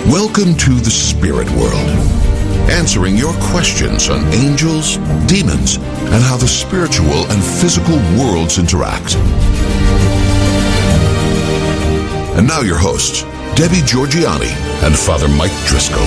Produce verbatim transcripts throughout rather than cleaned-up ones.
Welcome to the spirit world, answering your questions on angels, demons, and how the spiritual and physical worlds interact. And now your hosts, Debbie Georgianni and Father Mike Driscoll.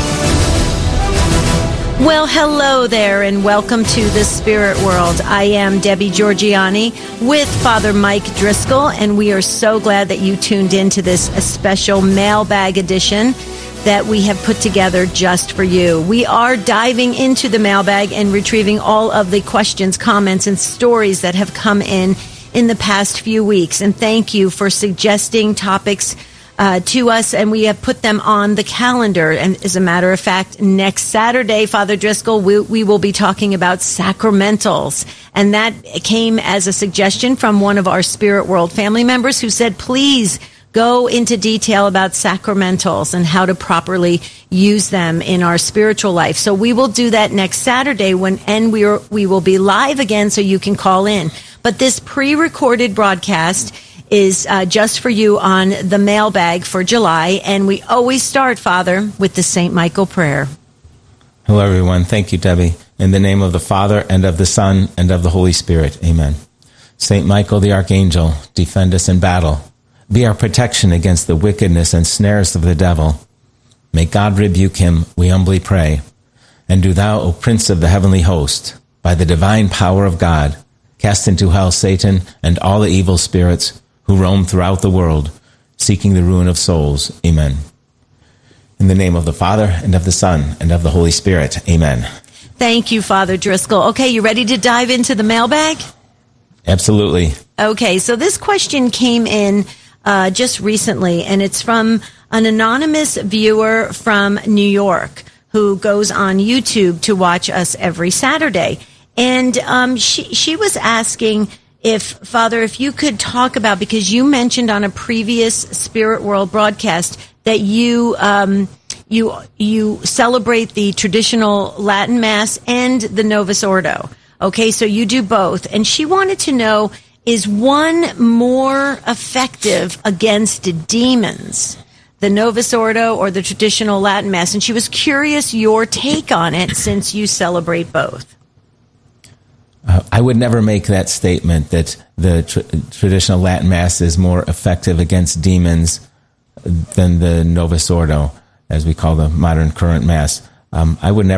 Well, hello there, and welcome to the spirit world. I am Debbie Georgianni with Father Mike Driscoll, and we are so glad that you tuned in to this special mailbag edition that we have put together just for you. We are diving into the mailbag and retrieving all of the questions, comments, and stories that have come in in the past few weeks. And thank you for suggesting topics uh, to us, and we have put them on the calendar. And as a matter of fact, next Saturday, Father Driscoll, we, we will be talking about sacramentals. And that came as a suggestion from one of our Spirit World family members who said, please go into detail about sacramentals and how to properly use them in our spiritual life. So we will do that next Saturday, when and we are, we will be live again, so you can call in. But this pre-recorded broadcast is uh, just for you on the mailbag for July, and we always start, Father, with the Saint Michael prayer. Hello, everyone. Thank you, Debbie. In the name of the Father, and of the Son, and of the Holy Spirit. Amen. Saint Michael the Archangel, defend us in battle. Be our protection against the wickedness and snares of the devil. May God rebuke him, we humbly pray. And do thou, O Prince of the heavenly host, by the divine power of God, cast into hell Satan and all the evil spirits who roam throughout the world, seeking the ruin of souls. Amen. In the name of the Father, and of the Son, and of the Holy Spirit. Amen. Thank you, Father Driscoll. Okay, you ready to dive into the mailbag? Absolutely. Okay, so this question came in Uh, just recently, and it's from an anonymous viewer from New York who goes on YouTube to watch us every Saturday. And um, she she was asking if, Father, if you could talk about, because you mentioned on a previous Spirit World broadcast that you um, you you celebrate the traditional Latin Mass and the Novus Ordo. Okay, so you do both. And she wanted to know, is one more effective against demons, the Novus Ordo or the traditional Latin Mass? And she was curious your take on it, since you celebrate both. Uh, I would never make that statement that the tr- traditional Latin Mass is more effective against demons than the Novus Ordo, as we call the modern current Mass. Um, I would never